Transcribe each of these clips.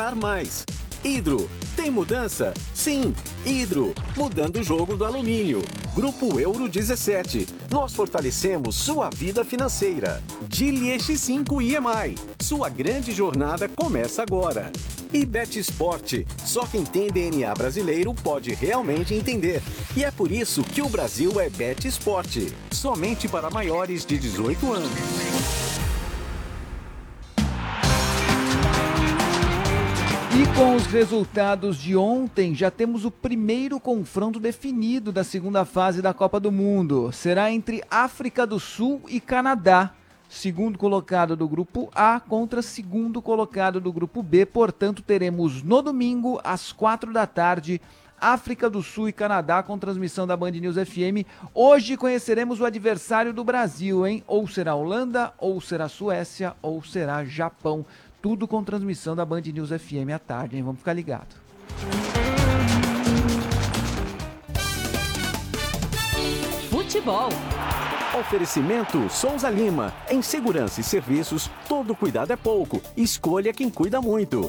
ganhar mais. Hidro, tem mudança? Sim, Hidro, mudando o jogo do alumínio. Grupo Euro 17, nós fortalecemos sua vida financeira. Gili X5 EMI, sua grande jornada começa agora. E Bet Sport, só quem tem DNA brasileiro pode realmente entender. E é por isso que o Brasil é Bet Sport, somente para maiores de 18 anos. E com os resultados de ontem, já temos o primeiro confronto definido da segunda fase da Copa do Mundo. Será entre África do Sul e Canadá. Segundo colocado do grupo A contra segundo colocado do grupo B. Portanto, teremos no domingo, às 4 da tarde, África do Sul e Canadá com transmissão da Band News FM. Hoje conheceremos o adversário do Brasil, hein? Ou será Holanda, ou será Suécia, ou será Japão. Tudo com transmissão da Band News FM à tarde, hein? Vamos ficar ligados. Futebol. Oferecimento Souza Lima. Em segurança e serviços, todo cuidado é pouco. Escolha quem cuida muito.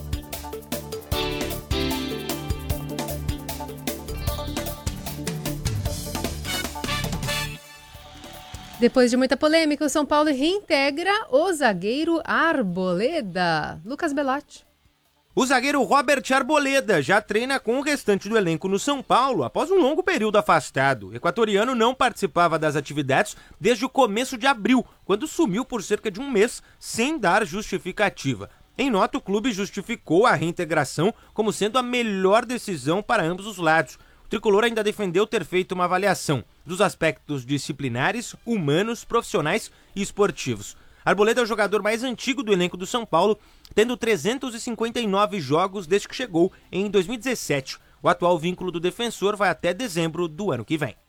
Depois de muita polêmica, o São Paulo reintegra o zagueiro Arboleda. Lucas Bellotti. O zagueiro Robert Arboleda já treina com o restante do elenco no São Paulo após um longo período afastado. O equatoriano não participava das atividades desde o começo de abril, quando sumiu por cerca de um mês sem dar justificativa. Em nota, o clube justificou a reintegração como sendo a melhor decisão para ambos os lados. O tricolor ainda defendeu ter feito uma avaliação dos aspectos disciplinares, humanos, profissionais e esportivos. Arboleda é o jogador mais antigo do elenco do São Paulo, tendo 359 jogos desde que chegou em 2017. O atual vínculo do defensor vai até dezembro do ano que vem.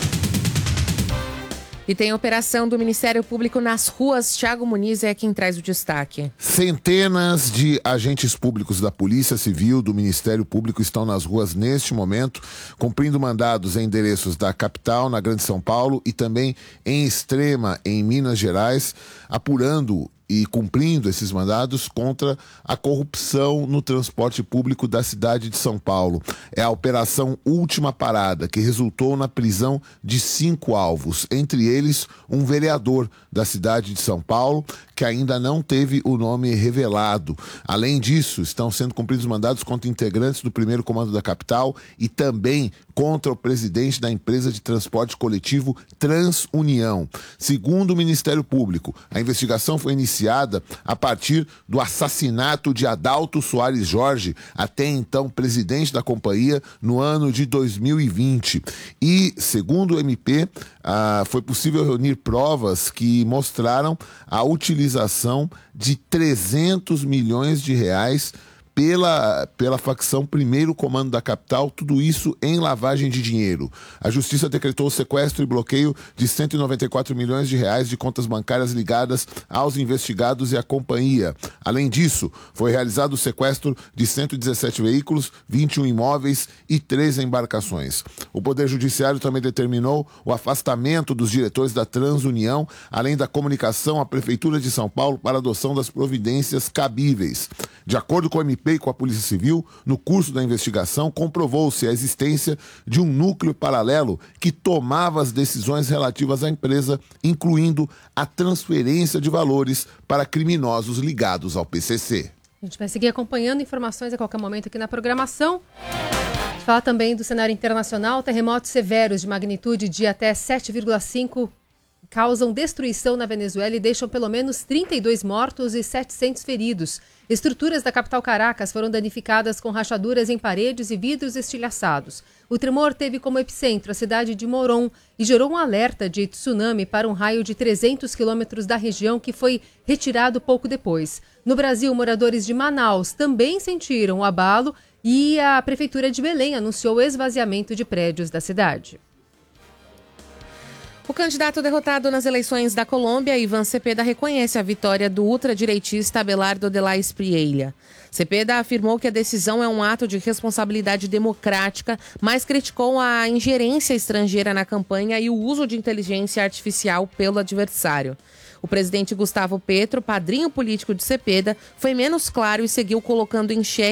E tem operação do Ministério Público nas ruas. Thiago Muniz é quem traz o destaque. Centenas de agentes públicos da Polícia Civil, do Ministério Público, estão nas ruas neste momento, cumprindo mandados em endereços da capital, na Grande São Paulo, e também em Extrema, em Minas Gerais, apurando e cumprindo esses mandados contra a corrupção no transporte público da cidade de São Paulo. É a Operação Última Parada, que resultou na prisão de 5 alvos, entre eles um vereador da cidade de São Paulo, que ainda não teve o nome revelado. Além disso, estão sendo cumpridos mandados contra integrantes do primeiro comando da capital e também contra o presidente da empresa de transporte coletivo Transunião. Segundo o Ministério Público, a investigação foi iniciada a partir do assassinato de Adalto Soares Jorge, até então presidente da companhia, no ano de 2020. E, segundo o MP, foi possível reunir provas que mostraram a utilização de 300 milhões de reais pela facção Primeiro Comando da Capital, tudo isso em lavagem de dinheiro. A Justiça decretou o sequestro e bloqueio de 194 milhões de reais de contas bancárias ligadas aos investigados e à companhia. Além disso, foi realizado o sequestro de 117 veículos, 21 imóveis e 3 embarcações. O Poder Judiciário também determinou o afastamento dos diretores da Transunião, além da comunicação à Prefeitura de São Paulo para a adoção das providências cabíveis. De acordo com o MP e com a Polícia Civil, no curso da investigação, comprovou-se a existência de um núcleo paralelo que tomava as decisões relativas à empresa, incluindo a transferência de valores para criminosos ligados ao PCC. A gente vai seguir acompanhando informações a qualquer momento aqui na programação. A gente fala também do cenário internacional. Terremotos severos de magnitude de até 7,5 causam destruição na Venezuela e deixam pelo menos 32 mortos e 700 feridos. Estruturas da capital Caracas foram danificadas com rachaduras em paredes e vidros estilhaçados. O tremor teve como epicentro a cidade de Morón e gerou um alerta de tsunami para um raio de 300 quilômetros da região, que foi retirado pouco depois. No Brasil, moradores de Manaus também sentiram o abalo e a Prefeitura de Belém anunciou o esvaziamento de prédios da cidade. O candidato derrotado nas eleições da Colômbia, Iván Cepeda, reconhece a vitória do ultradireitista Abelardo de la Espriella. Cepeda afirmou que a decisão é um ato de responsabilidade democrática, mas criticou a ingerência estrangeira na campanha e o uso de inteligência artificial pelo adversário. O presidente Gustavo Petro, padrinho político de Cepeda, foi menos claro e seguiu colocando em xeque